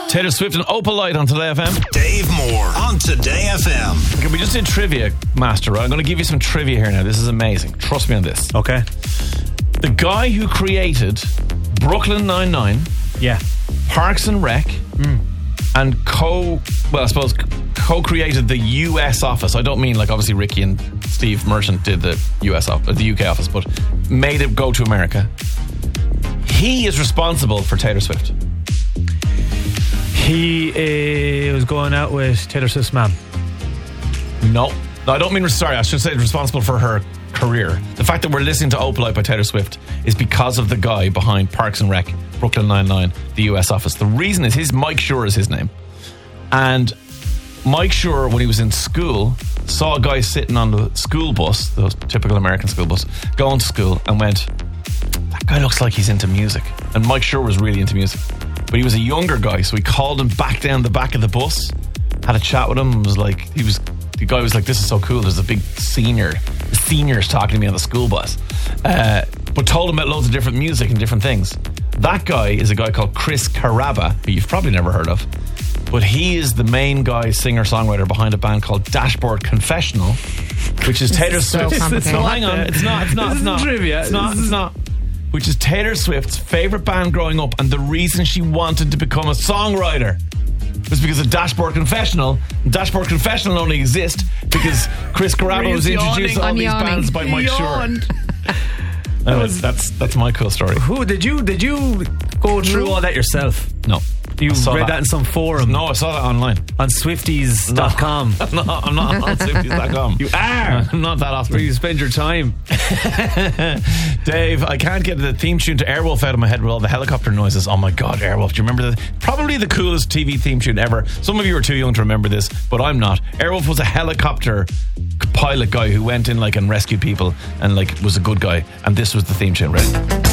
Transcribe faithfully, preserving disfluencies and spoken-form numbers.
Taylor Swift and Opalite on Today F M. Dave Moore on Today F M. Okay, we just did Trivia Master, right? I'm going to give you some trivia here now. This is amazing. Trust me on this. Okay. The guy who created Brooklyn Nine-Nine, Yeah. Parks and Rec, Mm. and co, well, I suppose co-created the U S office. I don't mean like obviously Ricky and Steve Merchant did the U S office, the U K office, but made it go to America. He is responsible for Taylor Swift. He uh, was going out with Taylor Swift's mom. No, no, I don't mean sorry. I should say responsible for her career. The fact that we're listening to Opalite by Taylor Swift is because of the guy behind Parks and Rec, Brooklyn Nine-Nine, the U S office. The reason is his Mike Schur is his name, and Mike Schur, when he was in school, saw a guy sitting on the school bus, the typical American school bus, going to school, and went, "That guy looks like he's into music." And Mike Schur was really into music, but he was a younger guy, so he called him back down the back of the bus, had a chat with him, and was like, he was. The guy was like, "This is so cool. There's a big senior, the seniors talking to me on the school bus," uh, but told him about loads of different music and different things. That guy is a guy called Chris Carrabba, who you've probably never heard of, but he is the main guy, singer-songwriter behind a band called Dashboard Confessional, which is Taylor so Swift's. complicated. No, hang on, it's not. It's not. It's not. Trivia. It's not. It's not. Which is Taylor Swift's favorite band growing up, and the reason she wanted to become a songwriter was because of Dashboard Confessional. Dashboard Confessional only exists because Chris Carrabba was introduced to all I'm these yawning. bands by Mike Schur. Anyways, that's that's my cool story. Who did you did you go through all that yourself? No, You I saw read that. in some forum No, I saw that online. on Swifties dot com. No, I'm not on Swifties dot com. You are. I'm not that often. Where you spend your time. Dave, I can't get the theme tune to Airwolf out of my head with all the helicopter noises. Oh my God, Airwolf. Do you remember that? Probably the coolest T V theme tune ever. Some of you are too young to remember this, but I'm not. Airwolf was a helicopter pilot guy who went in like and rescued people and like was a good guy. And this was the theme tune, right?